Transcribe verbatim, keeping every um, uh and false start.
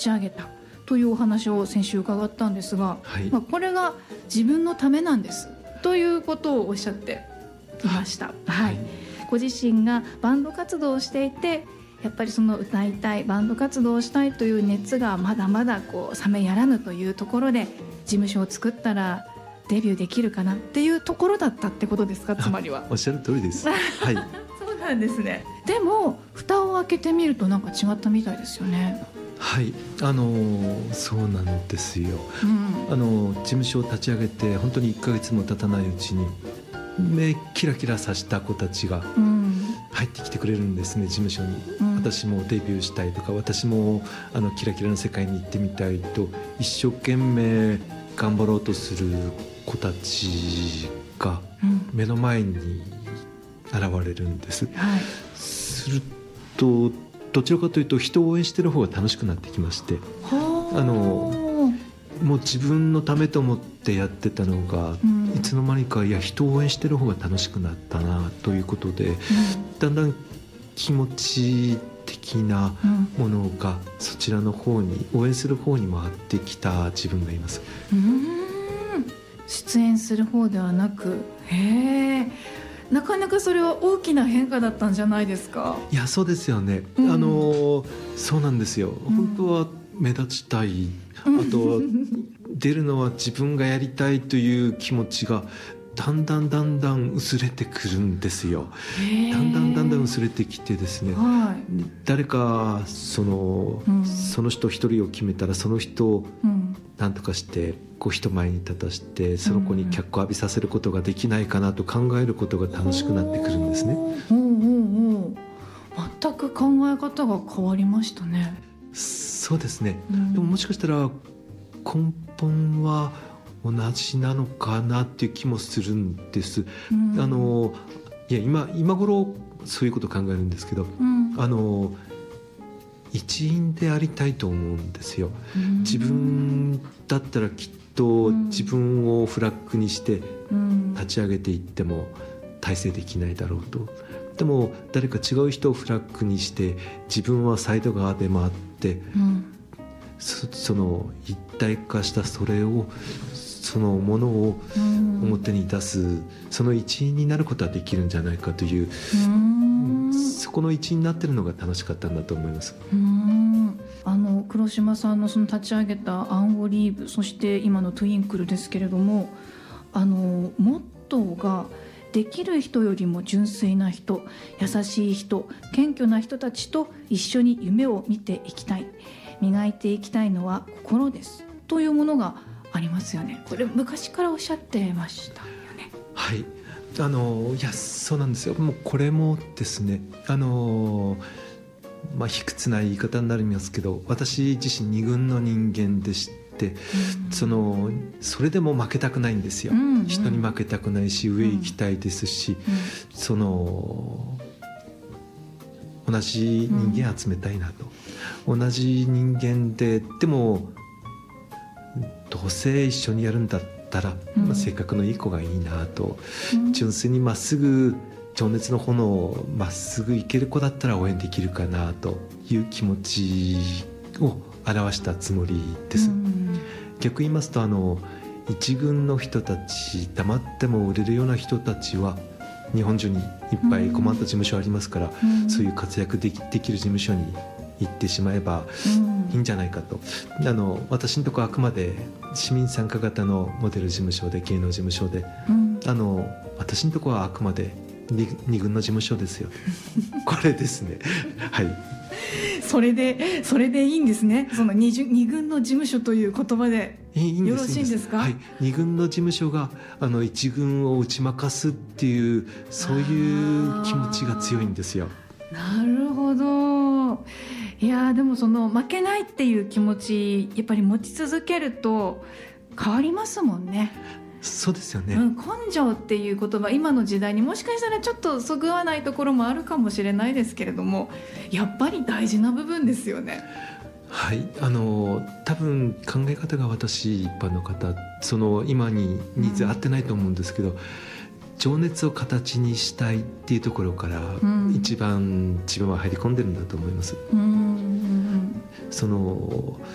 ち上げたというお話を先週伺ったんですが、 はい、 まあ、これが自分のためなんですということをおっしゃっていました。はい、ご自身がバンド活動をしていて、やっぱりその歌いたいバンド活動をしたいという熱がまだまだこう冷めやらぬというところで、事務所を作ったらデビューできるかなっていうところだったってことですか？つまりは。 おっしゃる通りです。はい、 そうなんですね。でも蓋を開けてみるとなんか違ったみたいですよね。 はい、あのー、そうなんですよ、 うん、 あの事務所を立ち上げて本当にいっかげつも経たないうちに目キラキラさした子たちが入ってきてくれるんですね、事務所に、うん、私もデビューしたいとか、私もあのキラキラの世界に行ってみたいと一生懸命頑張ろうとする子たちが目の前に現れるんです、 うん、はい、 するとどちらかというと人を応援してる方が楽しくなってきまして、あのもう自分のためと思ってやってたのが、うん、いつの間にかいや人を応援してる方が楽しくなったなということで、うん、だんだん気持ち的なものがそちらの方に、応援する方に回ってきた自分がいます。 うーん、出演する方ではなく、へー、なかなかそれは大きな変化だったんじゃないですか？ いや、そうですよね、うん、あのそうなんですよ、うん、本当は目立ちたい、あと出るのは自分がやりたいという気持ちがだんだんだんだん薄れてくるんですよ。だんだんだんだん薄れてきてですね、はい、誰かその、うん、その人一人を決めたらその人を何とかしてこう人前に立たしてその子に脚光を浴びさせることができないかなと考えることが楽しくなってくるんですね。 うんうんうん、全く考え方が変わりましたね。 そうですね、うん、でももしかしたら根本は同じなのかなっていう気もするんです、うん、あのいや 今, 今頃そういうことを考えるんですけど、うん、あの一員でありたいと思うんですよ、うん、自分だったらきっと自分をフラッグにして立ち上げていっても体制できないだろうと。でも誰か違う人をフラッグにして自分はサイド側で回って、うん、そ, その一体化したそれをそのものを表に出す、うん、その一員になることはできるんじゃないかという、うん、そこの一員になってるのが楽しかったんだと思います。 うん、あの黒島さんのその立ち上げたアンオリーブ、そして今のトゥインクルですけれども、あのモットーができる人よりも純粋な人、優しい人、謙虚な人たちと一緒に夢を見ていきたい、磨いていきたいのは心ですというものがありますよね。これ昔からおっしゃってましたよね。 はい、あのいやそうなんですよ。もうこれもですね、あの、まあ、卑屈な言い方になりますけど、私自身二軍の人間でして、うん、そのそれでも負けたくないんですよ、うんうん、人に負けたくないし上行きたいですし、うんうん、その同じ人間集めたいなと、うん、同じ人間ででもどうせ一緒にやるんだったら、うん、まあ、性格のいい子がいいなと、うん、純粋にまっすぐ情熱の炎をまっすぐいける子だったら応援できるかなという気持ちを表したつもりです、うん、逆に言いますと、あの一軍の人たち、黙っても売れるような人たちは日本中にいっぱい困った事務所ありますから、うん、そういう活躍で き, できる事務所に行ってしまえばいいんじゃないかと、うん、あの私のところはあくまで市民参加型のモデル事務所で、芸能事務所で、うん、あの私のところはあくまで 2, 二軍の事務所ですよこれですねはい、 それでそれでいいんですね。その 二, 二軍の事務所という言葉でよろしいんですか？ はい、二軍の事務所があの一軍を打ち負かすっていうそういう気持ちが強いんですよ。 なるほど。いやでもその負けないっていう気持ちやっぱり持ち続けると変わりますもんね。 そうですよね、 うん、根性っていう言葉、今の時代にもしかしたらちょっとそぐわないところもあるかもしれないですけれども、やっぱり大事な部分ですよね。 はい、あの多分考え方が私一般の方、その今にニーズ合ってないと思うんですけど、うん、情熱を形にしたいっていうところから一番自分は入り込んでるんだと思います、うん、その